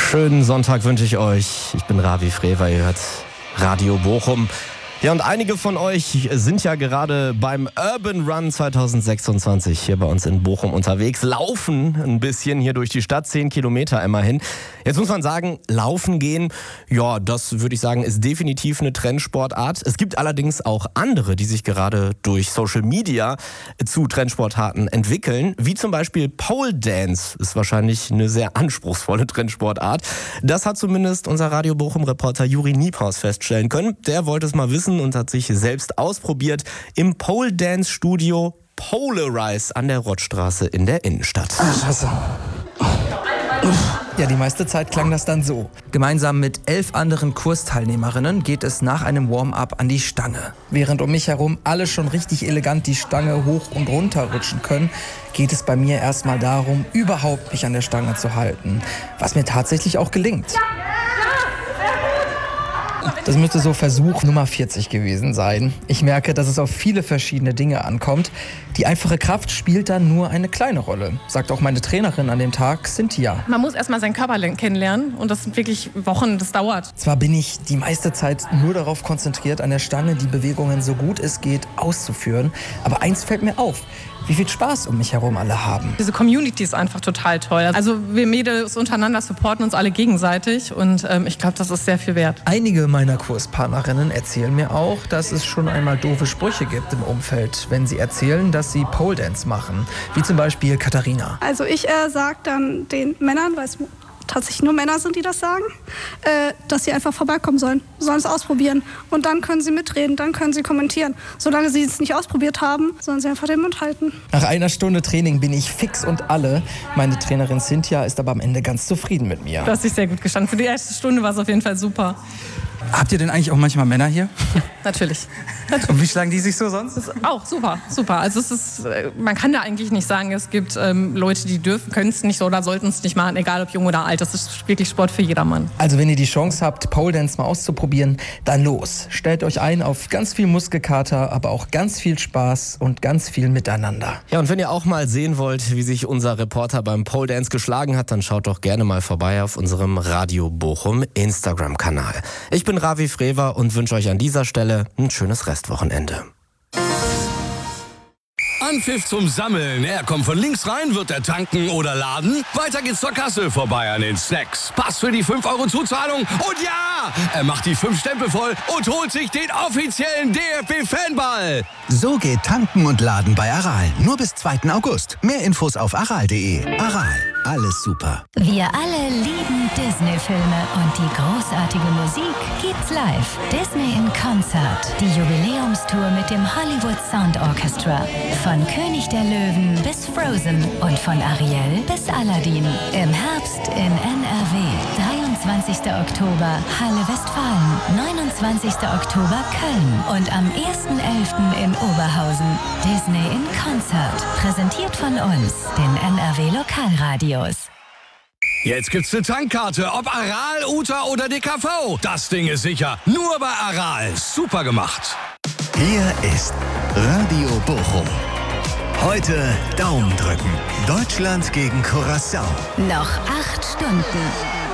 Schönen Sonntag wünsche ich euch. Ich bin Ravi Frewer, ihr hört Radio Bochum. Ja, und einige von euch sind ja gerade beim Urban Run 2026 hier bei uns in Bochum unterwegs, laufen ein bisschen hier durch die Stadt, 10 Kilometer immerhin. Jetzt muss man sagen, laufen gehen, ja, das würde ich sagen, ist definitiv eine Trendsportart. Es gibt allerdings auch andere, die sich gerade durch Social Media zu Trendsportarten entwickeln, wie zum Beispiel Pole Dance, ist wahrscheinlich eine sehr anspruchsvolle Trendsportart. Das hat zumindest unser Radio Bochum-Reporter Juri Niepaus feststellen können. Der wollte es mal wissen und hat sich selbst ausprobiert im Pole Dance Studio Polarize an der Rottstraße in der Innenstadt. Scheiße. Ja, die meiste Zeit klang das dann so. Gemeinsam mit 11 anderen Kursteilnehmerinnen geht es nach einem Warm-up an die Stange. Während um mich herum alle schon richtig elegant die Stange hoch und runter rutschen können, geht es bei mir erstmal darum, überhaupt mich an der Stange zu halten. Was mir tatsächlich auch gelingt. Das müsste so Versuch Nummer 40 gewesen sein. Ich merke, dass es auf viele verschiedene Dinge ankommt. Die einfache Kraft spielt dann nur eine kleine Rolle, sagt auch meine Trainerin an dem Tag, Cynthia. Man muss erstmal seinen Körper kennenlernen und das sind wirklich Wochen, das dauert. Zwar bin ich die meiste Zeit nur darauf konzentriert, an der Stange die Bewegungen so gut es geht auszuführen, aber eins fällt mir auf: wie viel Spaß um mich herum alle haben. Diese Community ist einfach total toll. Also wir Mädels untereinander supporten uns alle gegenseitig und ich glaube, das ist sehr viel wert. Einige meiner Kurspartnerinnen erzählen mir auch, dass es schon einmal doofe Sprüche gibt im Umfeld, wenn sie erzählen, dass sie Pole Dance machen. Wie zum Beispiel Katharina. Also ich sage dann den Männern, weil es tatsächlich nur Männer sind, die das sagen, dass sie einfach vorbeikommen sollen. Sollen es ausprobieren. Und dann können sie mitreden, dann können sie kommentieren. Solange sie es nicht ausprobiert haben, sollen sie einfach den Mund halten. Nach einer Stunde Training bin ich fix und alle. Meine Trainerin Cynthia ist aber am Ende ganz zufrieden mit mir. Du hast dich sehr gut gestanden. Für die erste Stunde war es auf jeden Fall super. Habt ihr denn eigentlich auch manchmal Männer hier? Natürlich. Und wie schlagen die sich so sonst? Das ist auch super, super. Also es ist, man kann da eigentlich nicht sagen, es gibt Leute, die dürfen, können es nicht oder sollten es nicht machen, egal ob jung oder alt. Das ist wirklich Sport für jedermann. Also wenn ihr die Chance habt, Pole Dance mal auszuprobieren, dann los. Stellt euch ein auf ganz viel Muskelkater, aber auch ganz viel Spaß und ganz viel Miteinander. Ja, und wenn ihr auch mal sehen wollt, wie sich unser Reporter beim Pole Dance geschlagen hat, dann schaut doch gerne mal vorbei auf unserem Radio Bochum Instagram-Kanal. Ich bin Ravi Frewer und wünsche euch an dieser Stelle ein schönes Restwochenende. Anpfiff zum Sammeln. Er kommt von links rein, wird er tanken oder laden. Weiter geht's zur Kasse, vorbei an den Snacks. Pass für die 5 € Zuzahlung und ja, er macht die 5 Stempel voll und holt sich den offiziellen DFB-Fanball. So geht Tanken und Laden bei Aral. Nur bis 2. August. Mehr Infos auf aral.de. Aral, alles super. Wir alle lieben Disney-Filme und die großartige Musik gibt's live. Disney in Konzert. Die Jubiläumstour mit dem Hollywood Sound Orchestra. Von König der Löwen bis Frozen und von Ariel bis Aladdin. Im Herbst in NRW. 23. Oktober Halle Westfalen. 29. Oktober Köln. Und am 1.11. in Oberhausen. Disney in Konzert. Präsentiert von uns, den NRW Lokalradios. Jetzt gibt's eine Tankkarte, ob Aral, Uta oder DKV. Das Ding ist sicher. Nur bei Aral. Super gemacht. Hier ist Radio Bochum. Heute Daumen drücken. Deutschland gegen Curaçao. Noch 8 Stunden.